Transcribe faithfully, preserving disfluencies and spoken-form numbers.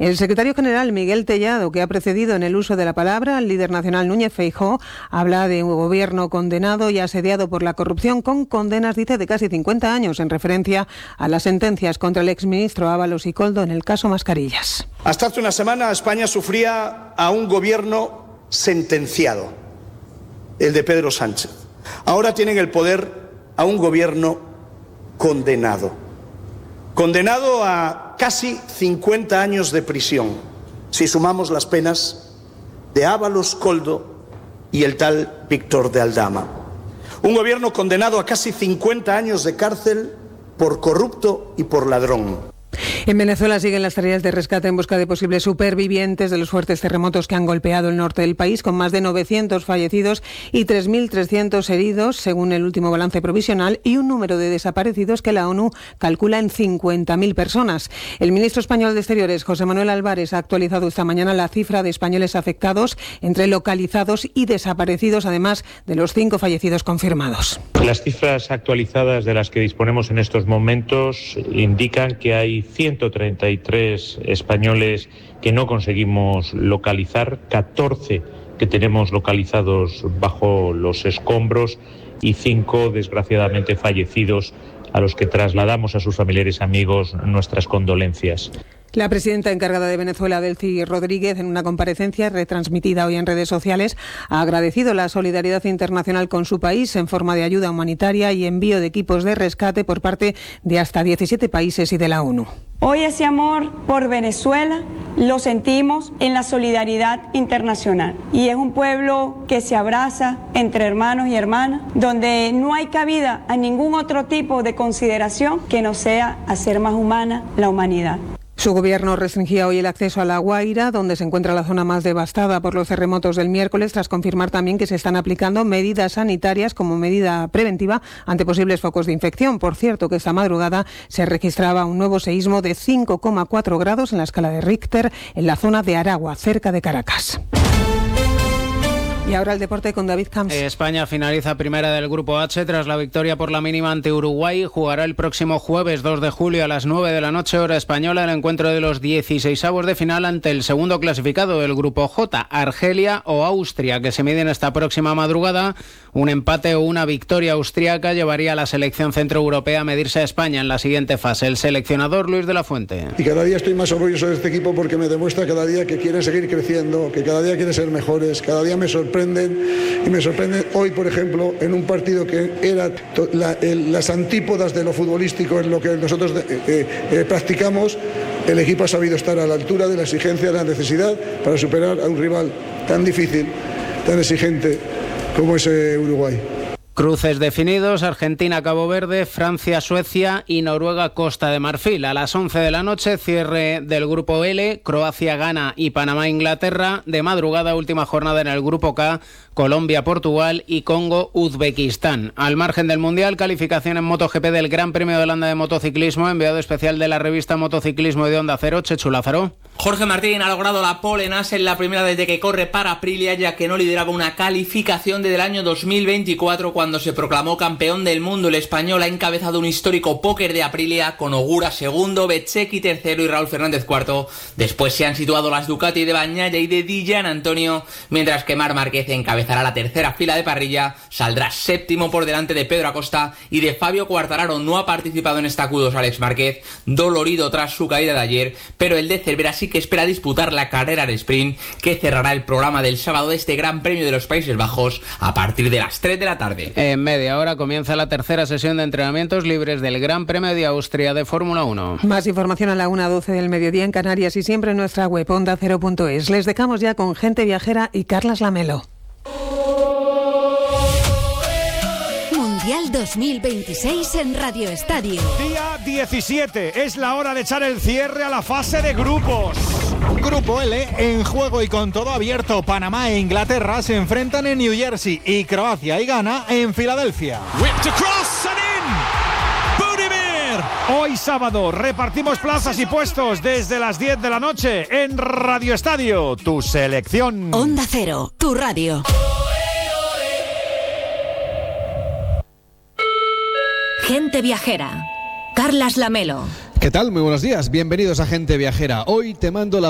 El secretario general Miguel Tellado, que ha precedido en el uso de la palabra al líder nacional Núñez Feijóo, habla de un gobierno condenado y asediado por la corrupción, con condenas, dice, de casi cincuenta años, en referencia a las sentencias contra el exministro Ábalos y Koldo en el caso Mascarillas. Hasta hace una semana España sufría a un gobierno sentenciado, el de Pedro Sánchez. Ahora tienen el poder a un gobierno condenado. Condenado a casi cincuenta años de prisión, si sumamos las penas de Ábalos, Koldo y el tal Víctor de Aldama. Un gobierno condenado a casi cincuenta años de cárcel por corrupto y por ladrón. En Venezuela siguen las tareas de rescate en busca de posibles supervivientes de los fuertes terremotos que han golpeado el norte del país, con más de novecientos fallecidos y tres mil trescientos heridos, según el último balance provisional, y un número de desaparecidos que la ONU calcula en cincuenta mil personas. El ministro español de Exteriores, José Manuel Álvarez, ha actualizado esta mañana la cifra de españoles afectados entre localizados y desaparecidos, además de los cinco fallecidos confirmados. Las cifras actualizadas de las que disponemos en estos momentos indican que hay ciento treinta y tres españoles que no conseguimos localizar, catorce que tenemos localizados bajo los escombros y cinco, desgraciadamente, fallecidos, a los que trasladamos a sus familiares y amigos nuestras condolencias. La presidenta encargada de Venezuela, Delcy Rodríguez, en una comparecencia retransmitida hoy en redes sociales, ha agradecido la solidaridad internacional con su país en forma de ayuda humanitaria y envío de equipos de rescate por parte de hasta diecisiete países y de la ONU. Hoy ese amor por Venezuela lo sentimos en la solidaridad internacional, y es un pueblo que se abraza entre hermanos y hermanas, donde no hay cabida a ningún otro tipo de consideración que no sea hacer más humana la humanidad. Su gobierno restringía hoy el acceso a La Guaira, donde se encuentra la zona más devastada por los terremotos del miércoles, tras confirmar también que se están aplicando medidas sanitarias como medida preventiva ante posibles focos de infección. Por cierto, que esta madrugada se registraba un nuevo seísmo de cinco coma cuatro grados en la escala de Richter en la zona de Aragua, cerca de Caracas. Y ahora el deporte con David Camps. España finaliza primera del Grupo H tras la victoria por la mínima ante Uruguay. Jugará el próximo jueves dos de julio a las nueve de la noche, hora española, el encuentro de los dieciseisavos de final ante el segundo clasificado del Grupo J, Argelia o Austria, que se miden esta próxima madrugada. Un empate o una victoria austriaca llevaría a la selección centroeuropea a medirse a España en la siguiente fase. El seleccionador Luis de la Fuente. Y cada día estoy más orgulloso de este equipo porque me demuestra cada día que quiere seguir creciendo, que cada día quiere ser mejores, cada día me sorprende. Y me sorprende hoy, por ejemplo, en un partido que era la, el, las antípodas de lo futbolístico, en lo que nosotros eh, eh, practicamos, el equipo ha sabido estar a la altura de la exigencia, de la necesidad para superar a un rival tan difícil, tan exigente como es eh, Uruguay. Cruces definidos: Argentina-Cabo Verde, Francia-Suecia y Noruega-Costa de Marfil. A las once de la noche, cierre del Grupo L, Croacia-Ghana y Panamá-Inglaterra. De madrugada, última jornada en el Grupo K, Colombia-Portugal y Congo-Uzbekistán. Al margen del Mundial, calificación en MotoGP del Gran Premio de Holanda de Motociclismo. Enviado especial de la revista Motociclismo de Onda Cero, Chechu Lázaro. Jorge Martín ha logrado la pole en Assen, la primera desde que corre para Aprilia, ya que no lideraba una calificación desde el año dos mil veinticuatro, cuando se proclamó campeón del mundo. El español ha encabezado un histórico póker de Aprilia, con Ogura segundo, Bezzecchi tercero y Raúl Fernández cuarto. Después se han situado las Ducati de Bagnaia y de Di Gianantonio, mientras que Marc Márquez encabezará la tercera fila de parrilla, saldrá séptimo por delante de Pedro Acosta y de Fabio Quartararo. No ha participado en esta Q dos Alex Márquez, dolorido tras su caída de ayer, pero el de Cervera sí que espera disputar la carrera de sprint, que cerrará el programa del sábado de este Gran Premio de los Países Bajos a partir de las tres de la tarde. En media hora comienza la tercera sesión de entrenamientos libres del Gran Premio de Austria de Fórmula uno. Más información a la una doce del mediodía en Canarias y siempre en nuestra web onda cero punto es. Les dejamos ya con Gente Viajera y Carlas Lamelo. Mundial dos mil veintiséis en Radio Estadio. Día diecisiete, es la hora de echar el cierre a la fase de grupos. Grupo L, en juego y con todo abierto. Panamá e Inglaterra se enfrentan en New Jersey y Croacia y Ghana en Filadelfia. Whipped across and in. Budimir. Hoy sábado repartimos plazas y puestos desde las diez de la noche en Radio Estadio, tu selección. Onda Cero, tu radio. Gente Viajera. Carlas Lamelo. ¿Qué tal? Muy buenos días. Bienvenidos a Gente Viajera. Hoy te mando la